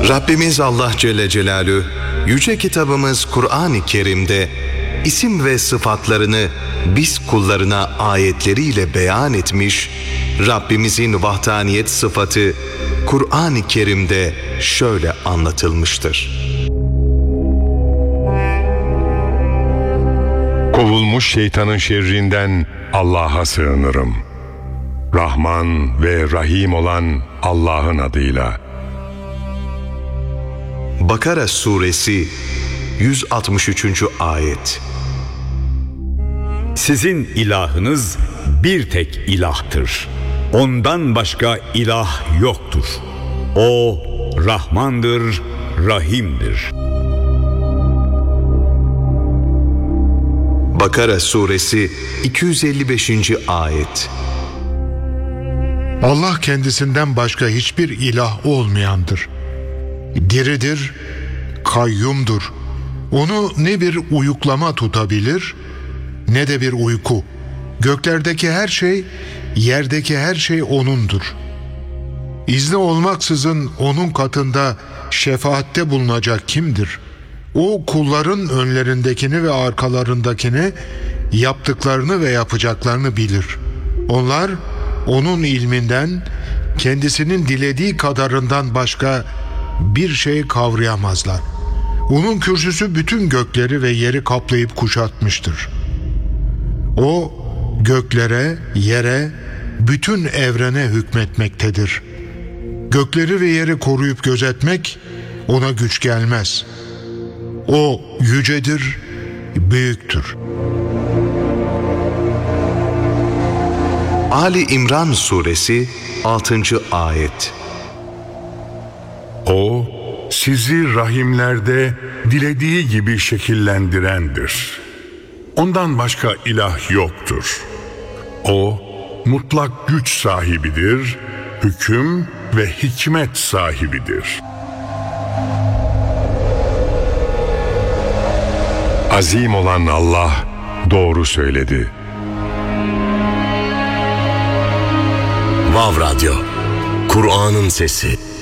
Rabbimiz Allah Celle Celaluhu yüce kitabımız Kur'an-ı Kerim'de isim ve sıfatlarını biz kullarına ayetleriyle beyan etmiş, Rabbimizin vahdaniyet sıfatı Kur'an-ı Kerim'de şöyle anlatılmıştır. Kovulmuş şeytanın şerrinden Allah'a sığınırım. Rahman ve Rahim olan Allah'ın adıyla. Bakara Suresi 163. Ayet. Sizin ilahınız bir tek ilahtır. Ondan başka ilah yoktur. O Rahmandır, Rahim'dir. Bakara Suresi 255. Ayet. Allah kendisinden başka hiçbir ilah olmayandır. Diridir, kayyumdur. Onu ne bir uyuklama tutabilir, ne de bir uyku. Göklerdeki her şey, yerdeki her şey O'nundur. İzni olmaksızın O'nun katında şefaatte bulunacak kimdir? O kulların önlerindekini ve arkalarındakini, yaptıklarını ve yapacaklarını bilir. Onlar O'nun ilminden, kendisinin dilediği kadarından başka bir şey kavrayamazlar. O'nun kürsüsü bütün gökleri ve yeri kaplayıp kuşatmıştır. O göklere, yere, bütün evrene hükmetmektedir. Gökleri ve yeri koruyup gözetmek O'na güç gelmez. O yücedir, büyüktür. Ali İmran Suresi 6. Ayet. O, sizi rahimlerde dilediği gibi şekillendirendir. Ondan başka ilah yoktur. O, mutlak güç sahibidir, hüküm ve hikmet sahibidir. Azim olan Allah doğru söyledi. Vav Radyo, Kur'an'ın sesi.